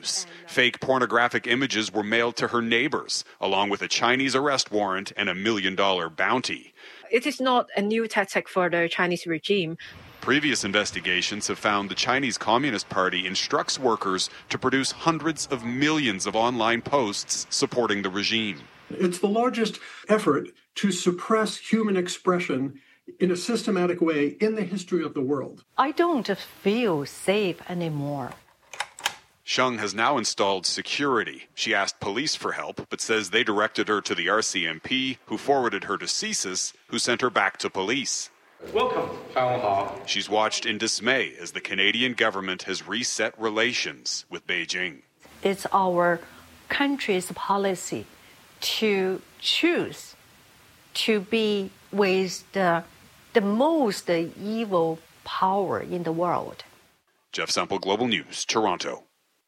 News. Fake pornographic images were mailed to her neighbors, along with a Chinese arrest warrant and a $1 million bounty. It is not a new tactic for the Chinese regime. Previous investigations have found the Chinese Communist Party instructs workers to produce hundreds of millions of online posts supporting the regime. It's the largest effort to suppress human expression in a systematic way in the history of the world. I don't feel safe anymore. Sheng has now installed security. She asked police for help, but says they directed her to the RCMP, who forwarded her to CSIS, who sent her back to police. Welcome. She's watched in dismay as the Canadian government has reset relations with Beijing. It's our country's policy to choose to be with the most evil power in the world. Jeff Semple, Global News, Toronto.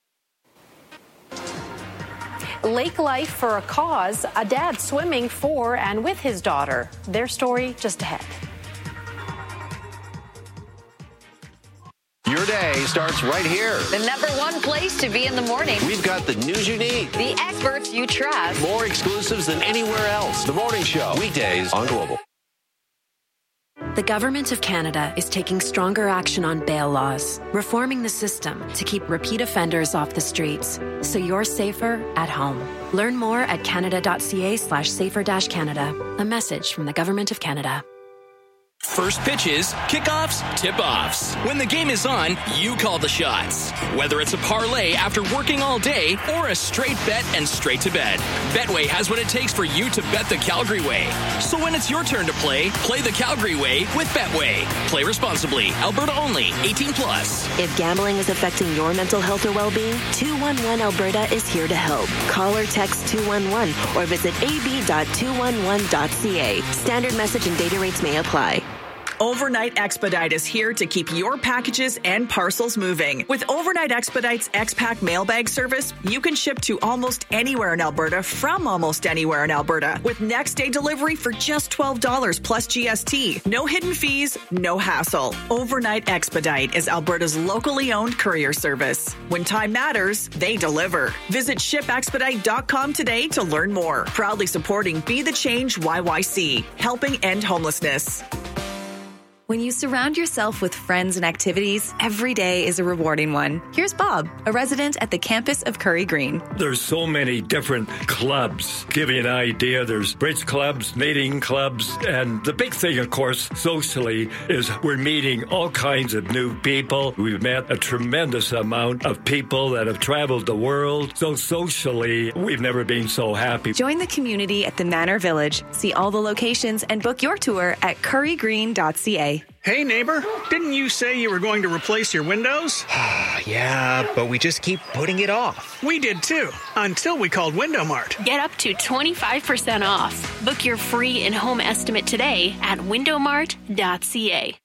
Lake life for a cause, a dad swimming for and with his daughter. Their story just ahead. Your day starts right here. The #1 place to be in the morning. We've got the news you need. The experts you trust. More exclusives than anywhere else. The Morning Show. Weekdays on Global. The Government of Canada is taking stronger action on bail laws, reforming the system to keep repeat offenders off the streets, so you're safer at home. Learn more at canada.ca/safer-canada. A message from the Government of Canada. First pitches, kickoffs, tip-offs. When the game is on, you call the shots. Whether it's a parlay after working all day or a straight bet and straight to bed, Betway has what it takes for you to bet the Calgary way. So when it's your turn to play the Calgary way with Betway. Play responsibly. Alberta only. 18+. If gambling is affecting your mental health or well-being, 211 Alberta is here to help. Call or text 211 or visit ab.211.ca. Standard message and data rates may apply. Overnight Expedite is here to keep your packages and parcels moving. With Overnight Expedite's X-Pack mailbag service, you can ship to almost anywhere in Alberta from almost anywhere in Alberta with next day delivery for just $12 plus GST. No hidden fees, no hassle. Overnight Expedite is Alberta's locally owned courier service. When time matters, they deliver. Visit shipexpedite.com today to learn more. Proudly supporting Be the Change YYC, helping end homelessness. When you surround yourself with friends and activities, every day is a rewarding one. Here's Bob, a resident at the campus of Curry Green. There's so many different clubs. Give you an idea, there's bridge clubs, knitting clubs, and the big thing, of course, socially, is we're meeting all kinds of new people. We've met a tremendous amount of people that have traveled the world. So socially, we've never been so happy. Join the community at the Manor Village. See all the locations and book your tour at currygreen.ca. Hey, neighbor, didn't you say you were going to replace your windows? Yeah, but we just keep putting it off. We did too, until we called Window Mart. Get up to 25% off. Book your free in-home estimate today at windowmart.ca.